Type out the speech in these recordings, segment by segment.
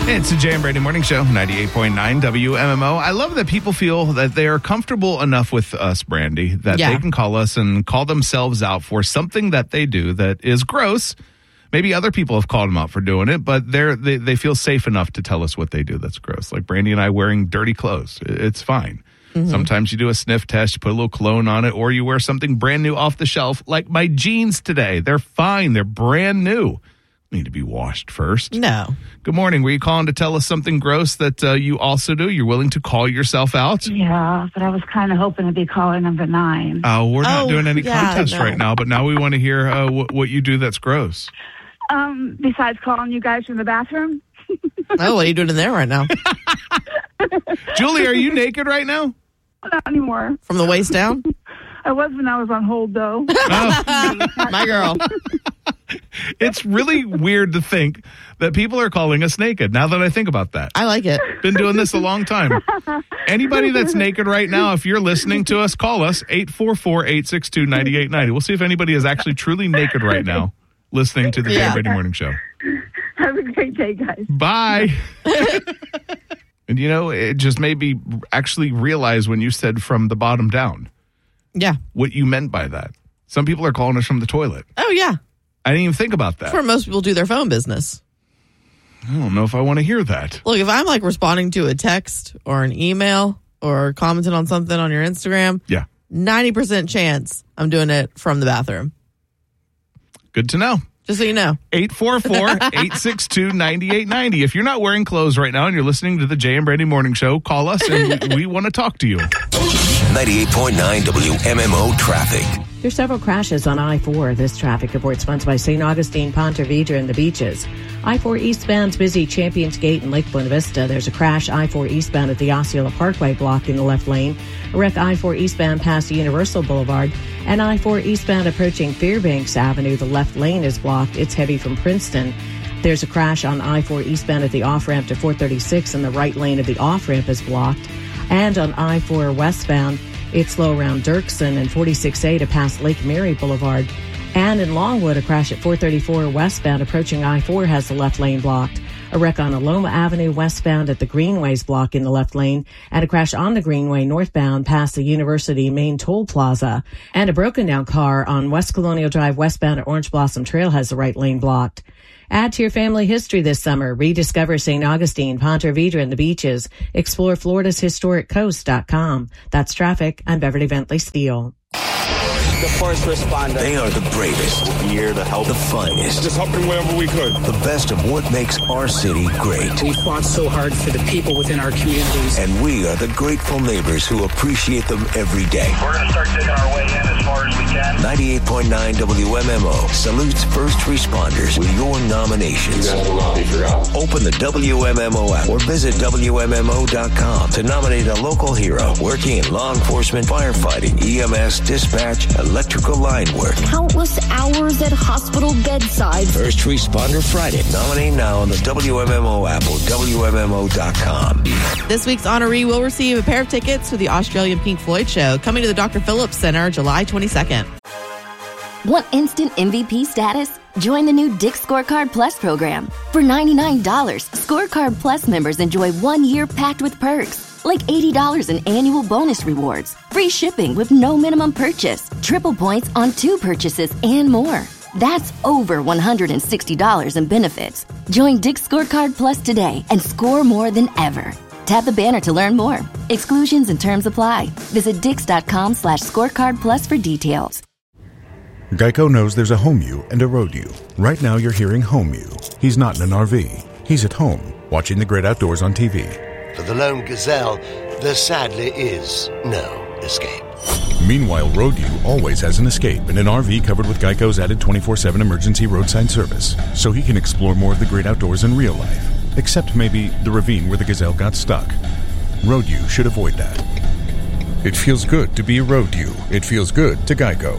It's the Jay and Brady Morning Show, 98.9 WMMO. I love that people feel that they are comfortable enough with us, Brandy, that they can call us and call themselves out for something that they do that is gross. Maybe other people have called them out for doing it, but they feel safe enough to tell us what they do that's gross. Like Brandy and I wearing dirty clothes. It's fine. Mm-hmm. Sometimes you do a sniff test, you put a little cologne on it, or you wear something brand new off the shelf, like my jeans today. They're fine. They're brand new. Need to be washed first. No. Good morning. Were you calling to tell us something gross that you also do? You're willing to call yourself out? Yeah, but I was kind of hoping to be caller number 9. We're not doing any contests right now, but now we want to hear what you do that's gross. Besides calling you guys from the bathroom. Oh, what are you doing in there right now? Julie, are you naked right now? Not anymore. From the waist down? I was when I was on hold, though. Oh. My girl. It's really weird to think that people are calling us naked, now that I think about that. I like it. Been doing this a long time. Anybody that's naked right now, if you're listening to us, call us, 844-862-9890. We'll see if anybody is actually truly naked right now listening to the Jay and Brady Morning Show. Have a great day, guys. Bye. And, it just made me actually realize when you said from the bottom down. Yeah. What you meant by that. Some people are calling us from the toilet. Oh, yeah. I didn't even think about that. That's where most people do their phone business. I don't know if I want to hear that. Look, if I'm responding to a text or an email or commenting on something on your Instagram, 90% chance I'm doing it from the bathroom. Good to know. Just so you know. 844-862-9890. If you're not wearing clothes right now and you're listening to the Jay and Brady Morning Show, call us and we want to talk to you. 98.9 WMMO traffic. There's several crashes on I-4. This traffic report sponsored by St. Augustine, Ponte Vedra, and the beaches. I-4 eastbound's busy Champions Gate in Lake Buena Vista. There's a crash I-4 eastbound at the Osceola Parkway block in the left lane. A wreck I-4 eastbound past Universal Boulevard. And I-4 eastbound approaching Fairbanks Avenue. The left lane is blocked. It's heavy from Princeton. There's a crash on I-4 eastbound at the off-ramp to 436, and the right lane of the off-ramp is blocked. And on I-4 westbound, it's slow around Dirksen and 46A to past Lake Mary Boulevard. And in Longwood, a crash at 434 westbound approaching I-4 has the left lane blocked. A wreck on Aloma Avenue westbound at the Greenways block in the left lane, and a crash on the Greenway northbound past the University Main Toll Plaza. And a broken down car on West Colonial Drive westbound at Orange Blossom Trail has the right lane blocked. Add to your family history this summer. Rediscover St. Augustine, Ponte Vedra, and the beaches. Explore Florida's historiccoast.com. That's traffic. I'm Beverly Bentley Steele. The first responder. They are the bravest. Here to help. The finest. Just helping wherever we could. The best of what makes our city great. We fought so hard for the people within our communities. And we are the grateful neighbors who appreciate them every day. We're going to start digging our way in as far as we can. 98.9 WMMO salutes first responders with your nominations. You guys will not be forgotten. Open the WMMO app or visit WMMO.com to nominate a local hero working in law enforcement, firefighting, EMS, dispatch, electrical line work. Countless hours at hospital bedside. First Responder Friday. Nominate now on the WMMO app or WMMO.com. This week's honoree will receive a pair of tickets to the Australian Pink Floyd show coming to the Dr. Phillips Center July 22nd. Want instant MVP status? Join the new Dick's Scorecard Plus program. For $99, Scorecard Plus members enjoy 1 year packed with perks. Like $80 in annual bonus rewards, free shipping with no minimum purchase, triple points on 2 purchases, and more. That's over $160 in benefits. Join Dick's Scorecard Plus today and score more than ever. Tap the banner to learn more. Exclusions and terms apply. Visit Dix.com/scorecard plus for details. Geico knows there's a home you and a road you. Right now you're hearing home you. He's not in an RV. He's at home, watching the great outdoors on TV. For the lone gazelle, there sadly is no escape. Meanwhile, Road U always has an escape in an RV covered with Geico's added 24/7 emergency roadside service, so he can explore more of the great outdoors in real life, except maybe the ravine where the gazelle got stuck. Road U should avoid that. It feels good to be Road U. It feels good to Geico.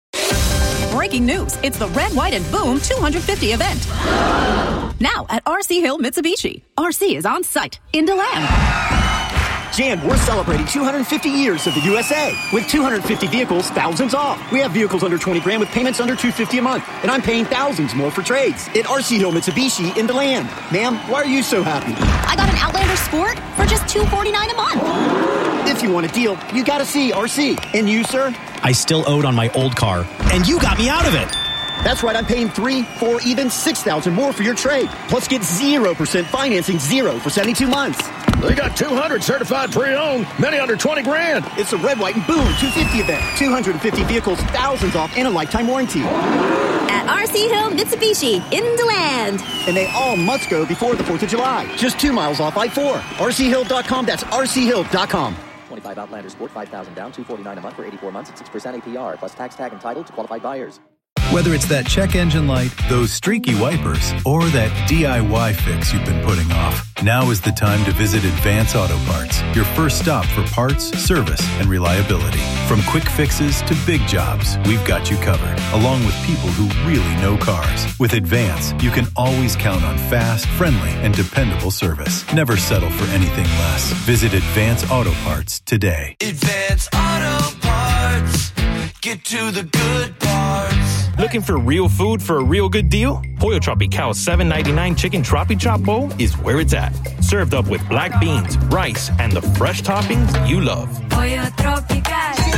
Breaking news. It's the Red, White, and Boom 250 event. Now at RC Hill Mitsubishi. RC is on site in DeLand. Jan, we're celebrating 250 years of the USA. With 250 vehicles, thousands off. We have vehicles under 20 grand with payments under $250 a month. And I'm paying thousands more for trades at RC Hill Mitsubishi in DeLand. Ma'am, why are you so happy? I got an Outlander Sport for just $249 a month. If you want a deal, you gotta see RC. And you, sir? I still owed on my old car, and you got me out of it. That's right, I'm paying $3,000, $4,000, even $6,000 more for your trade. Plus get 0% financing, zero for 72 months. They got 200 certified pre-owned, many under 20 grand. It's a Red, White, and Boom 250 event. 250 vehicles, thousands off, and a lifetime warranty. At RC Hill Mitsubishi in DeLand. And they all must go before the 4th of July. Just 2 miles off I-4. RCHill.com, that's RCHill.com. 25 Outlander Sport, $5,000 down, $249 a month for 84 months at 6% APR, plus tax tag entitled to qualified buyers. Whether it's that check engine light, those streaky wipers, or that DIY fix you've been putting off, now is the time to visit Advance Auto Parts, your first stop for parts, service, and reliability. From quick fixes to big jobs, we've got you covered, along with people who really know cars. With Advance, you can always count on fast, friendly, and dependable service. Never settle for anything less. Visit Advance Auto Parts today. Advance Auto Parts. Get to the good parts. Looking for real food for a real good deal? Pollo Tropical $7.99 chicken Tropi Chop bowl is where it's at. Served up with black beans, rice, and the fresh toppings you love. Pollo Tropical.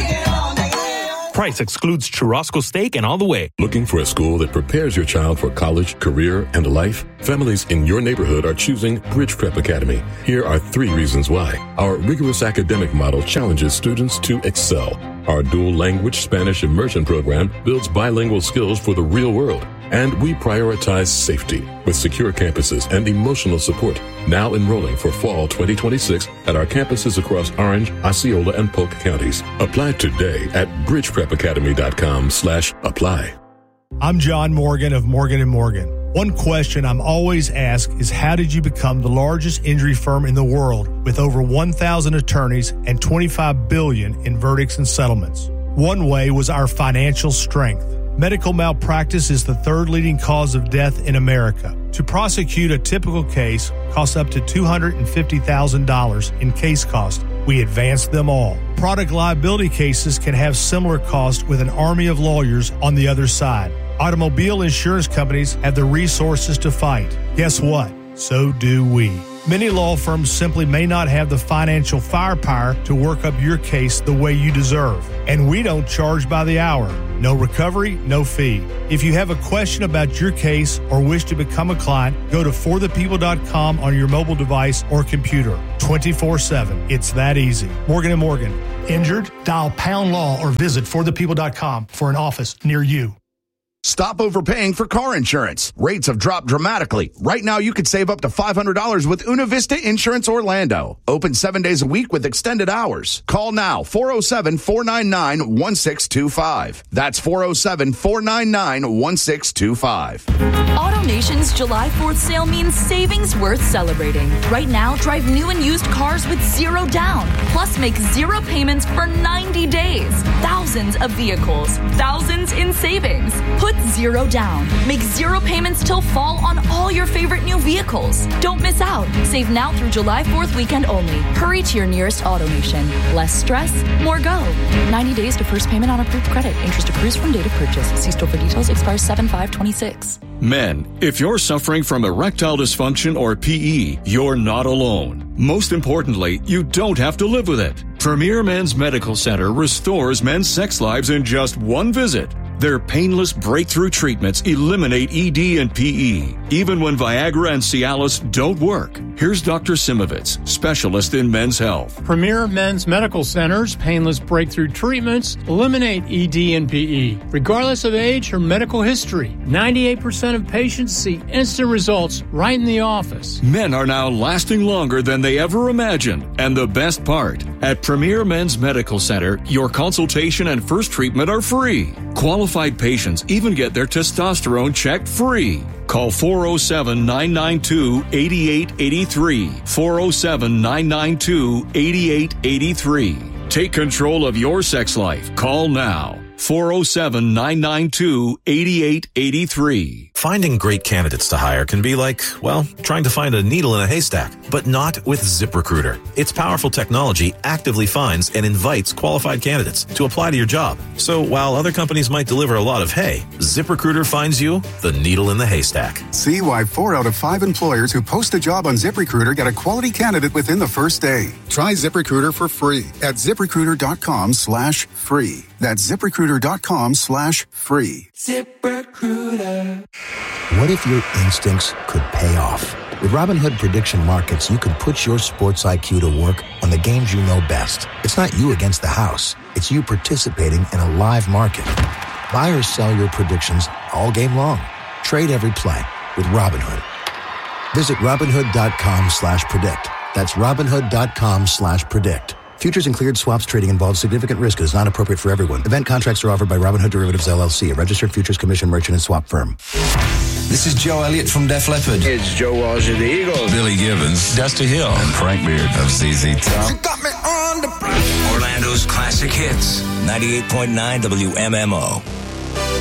Price excludes churrasco steak and all the way. Looking for a school that prepares your child for college, career, and life? Families in your neighborhood are choosing Bridge Prep Academy. Here are 3 reasons why. Our rigorous academic model challenges students to excel. Our dual language Spanish immersion program builds bilingual skills for the real world. And we prioritize safety with secure campuses and emotional support. Now enrolling for fall 2026 at our campuses across Orange, Osceola, and Polk counties. Apply today at bridgeprepacademy.com/apply. I'm John Morgan of Morgan & Morgan. One question I'm always asked is, how did you become the largest injury firm in the world with over 1,000 attorneys and $25 billion in verdicts and settlements? One way was our financial strength. Medical malpractice is the 3rd leading cause of death in America. To prosecute a typical case costs up to $250,000 in case cost. We advance them all. Product liability cases can have similar costs with an army of lawyers on the other side. Automobile insurance companies have the resources to fight. Guess what? So do we. Many law firms simply may not have the financial firepower to work up your case the way you deserve. And we don't charge by the hour. No recovery, no fee. If you have a question about your case or wish to become a client, go to forthepeople.com on your mobile device or computer. 24/7. It's that easy. Morgan & Morgan. Injured? Dial pound law or visit forthepeople.com for an office near you. Stop overpaying for car insurance. Rates have dropped dramatically. Right now, you could save up to $500 with Una Vista Insurance Orlando. Open 7 days a week with extended hours. Call now, 407-499-1625. That's 407-499-1625. AutoNation's July 4th sale means savings worth celebrating. Right now, drive new and used cars with 0 down. Plus, make 0 payments for 90 days. Thousands of vehicles. Thousands in savings. Put 0 down. Make 0 payments till fall on all your favorite new vehicles. Don't miss out. Save now through July 4th weekend only. Hurry to your nearest AutoNation. Less stress, more go. 90 days to first payment on approved credit. Interest accrues from date of purchase. See store for details. Expires 7/5/26. Men, if you're suffering from erectile dysfunction or PE, you're not alone. Most importantly, you don't have to live with it. Premier Men's Medical Center restores men's sex lives in just 1 visit. Their painless breakthrough treatments eliminate ED and PE, even when Viagra and Cialis don't work. Here's Dr. Simovitz, specialist in men's health. Premier Men's Medical Center's painless breakthrough treatments eliminate ED and PE, regardless of age or medical history. 98% of patients see instant results right in the office. Men are now lasting longer than they ever imagined. And the best part, at Premier Men's Medical Center, your consultation and first treatment are free. Qualified patients even get their testosterone checked free. Call 407-992-8883. 407-992-8883. Take control of your sex life. Call now. 407-992-8883. Finding great candidates to hire can be like, well, trying to find a needle in a haystack, but not with ZipRecruiter. Its powerful technology actively finds and invites qualified candidates to apply to your job. So while other companies might deliver a lot of hay, ZipRecruiter finds you the needle in the haystack. See why 4 out of 5 employers who post a job on ZipRecruiter get a quality candidate within the first day. Try ZipRecruiter for free at ZipRecruiter.com/free. That's ZipRecruiter.com/free. ZipRecruiter. What if your instincts could pay off? With Robinhood Prediction Markets, you can put your sports IQ to work on the games you know best. It's not you against the house. It's you participating in a live market. Buy or sell your predictions all game long. Trade every play with Robinhood. Visit Robinhood.com/predict. That's Robinhood.com/predict. Futures and cleared swaps trading involves significant risk and is not appropriate for everyone. Event contracts are offered by Robinhood Derivatives LLC, a registered futures commission merchant and swap firm. This is Joe Elliott from Def Leppard. It's Joe Walsh of the Eagles. Billy Gibbons. Dusty Hill. And Frank Beard of ZZ Top. You got me on the... Orlando's classic hits. 98.9 WMMO.